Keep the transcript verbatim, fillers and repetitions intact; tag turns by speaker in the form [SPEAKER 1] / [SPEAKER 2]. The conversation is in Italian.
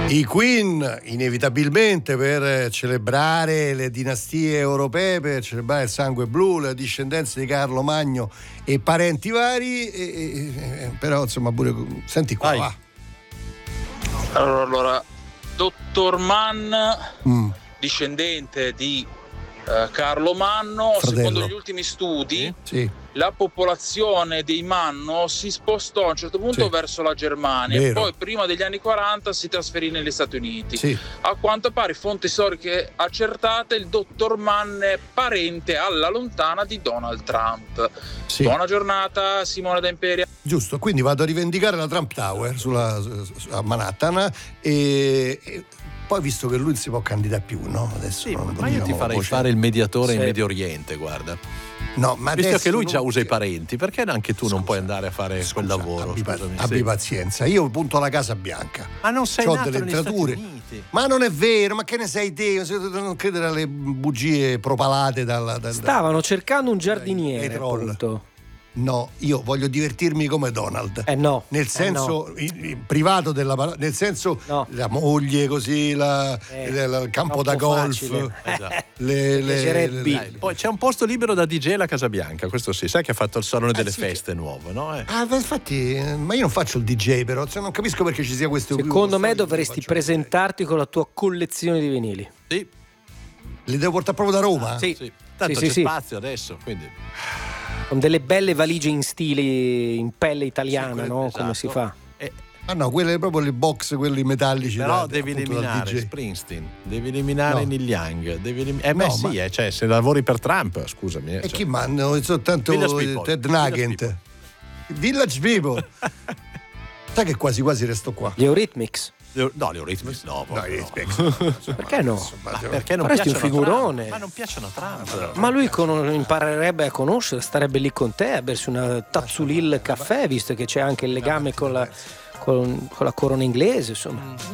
[SPEAKER 1] I Queen, inevitabilmente, per celebrare le dinastie europee, per celebrare il sangue blu, le discendenze di Carlo Magno e parenti vari, e, e, però insomma pure senti qua,
[SPEAKER 2] Vai.
[SPEAKER 1] va.
[SPEAKER 3] Allora, allora dottor Mann,
[SPEAKER 1] Mm.
[SPEAKER 3] discendente di eh, Carlo Manno,
[SPEAKER 1] Fratello.
[SPEAKER 3] secondo gli ultimi studi
[SPEAKER 1] Sì,
[SPEAKER 3] la popolazione dei Manno si spostò a un certo punto
[SPEAKER 1] Sì.
[SPEAKER 3] verso la Germania,
[SPEAKER 1] Vero.
[SPEAKER 3] poi prima degli anni quaranta si trasferì negli Stati Uniti.
[SPEAKER 1] sì.
[SPEAKER 3] A quanto pare, fonti storiche accertate, il dottor Mann è parente alla lontana di Donald Trump.
[SPEAKER 1] Sì.
[SPEAKER 3] Buona giornata, Simone da Imperia.
[SPEAKER 1] Giusto, quindi vado a rivendicare la Trump Tower sulla, su- a Manhattan e, e poi, visto che lui non si può candidare più, no? Adesso
[SPEAKER 2] Sì,
[SPEAKER 1] non-
[SPEAKER 2] ma io ti
[SPEAKER 1] diciamo,
[SPEAKER 2] farei
[SPEAKER 1] voce-
[SPEAKER 2] fare il mediatore in
[SPEAKER 4] Sì.
[SPEAKER 2] Medio Oriente, guarda.
[SPEAKER 1] No, ma
[SPEAKER 2] Visto
[SPEAKER 1] adesso
[SPEAKER 2] che lui
[SPEAKER 1] non-
[SPEAKER 2] già usa i parenti, perché anche tu non puoi andare a fare
[SPEAKER 1] Scusa,
[SPEAKER 2] quel lavoro?
[SPEAKER 1] Abbi, pa-
[SPEAKER 2] Scusami.
[SPEAKER 1] abbi
[SPEAKER 2] Sì.
[SPEAKER 1] pazienza, io punto alla Casa Bianca.
[SPEAKER 2] Ma non sei
[SPEAKER 1] C'ho
[SPEAKER 2] nato
[SPEAKER 1] delle
[SPEAKER 2] negli Stati
[SPEAKER 1] entrature.
[SPEAKER 2] Uniti.
[SPEAKER 1] Ma non è vero, ma che ne sai te? Non credere alle bugie propalate dalla, da-
[SPEAKER 4] Stavano cercando un
[SPEAKER 1] dai
[SPEAKER 4] giardiniere,
[SPEAKER 1] troll.
[SPEAKER 4] appunto.
[SPEAKER 1] No, io voglio divertirmi come Donald.
[SPEAKER 4] Eh no.
[SPEAKER 1] Nel
[SPEAKER 4] eh
[SPEAKER 1] senso il- il privato della parola, nel senso
[SPEAKER 4] No.
[SPEAKER 1] la moglie così, la-
[SPEAKER 4] Eh,
[SPEAKER 1] il, il campo da
[SPEAKER 4] troppo
[SPEAKER 1] golf,
[SPEAKER 4] facile.
[SPEAKER 2] Esatto.
[SPEAKER 1] le, le,
[SPEAKER 4] piacerebbe.
[SPEAKER 1] le-
[SPEAKER 2] Poi c'è un posto libero da D J alla Casa Bianca, questo sì, sai che ha fatto il salone delle
[SPEAKER 1] sì,
[SPEAKER 2] feste nuovo, no? Eh.
[SPEAKER 1] Ah, ma infatti, eh, ma io non faccio il D J, però cioè, non capisco perché ci sia questo.
[SPEAKER 4] Secondo me
[SPEAKER 1] questo-
[SPEAKER 4] dovresti
[SPEAKER 1] faccio il D J.
[SPEAKER 4] presentarti con la tua collezione di vinili.
[SPEAKER 2] Sì,
[SPEAKER 1] Li devo portare proprio da Roma?
[SPEAKER 4] Sì.
[SPEAKER 2] sì. Tanto
[SPEAKER 4] Sì,
[SPEAKER 2] c'è
[SPEAKER 4] sì, sì.
[SPEAKER 2] spazio adesso, quindi
[SPEAKER 4] Con delle belle valigie in stile, in pelle italiana,
[SPEAKER 2] Sì, quelle-
[SPEAKER 4] no?
[SPEAKER 2] esatto.
[SPEAKER 4] Come si fa?
[SPEAKER 2] Eh,
[SPEAKER 1] Ah no, quelle proprio le box, quelli metallici.
[SPEAKER 2] però
[SPEAKER 1] da-
[SPEAKER 2] devi
[SPEAKER 1] appunto dal
[SPEAKER 2] eliminare
[SPEAKER 1] D J.
[SPEAKER 2] Springsteen, devi eliminare
[SPEAKER 1] No.
[SPEAKER 2] Neil Young, devi elim- eh beh
[SPEAKER 1] No,
[SPEAKER 2] sì,
[SPEAKER 1] ma-
[SPEAKER 2] eh, cioè se lavori per Trump, scusami. eh,
[SPEAKER 1] E
[SPEAKER 2] cioè.
[SPEAKER 1] chi manda? Soltanto
[SPEAKER 2] Village People,
[SPEAKER 1] Ted
[SPEAKER 2] Village
[SPEAKER 1] Nugent. Village People. Sai che quasi quasi resto qua.
[SPEAKER 4] Gli Eurythmics.
[SPEAKER 2] Le- No, le Eurythmics no,
[SPEAKER 1] No,
[SPEAKER 2] proprio
[SPEAKER 1] i
[SPEAKER 2] no.
[SPEAKER 1] Specs.
[SPEAKER 4] Perché no?
[SPEAKER 1] Insomma,
[SPEAKER 2] Perché non
[SPEAKER 4] Faresti un
[SPEAKER 2] piacciono a Trump.
[SPEAKER 4] figurone.
[SPEAKER 2] Ma non piacciono a Trump.
[SPEAKER 4] Ma lui con- imparerebbe a conoscere, starebbe lì con te a bersi una Tazzulil caffè, visto che c'è anche il legame con la, con, con la corona inglese, insomma.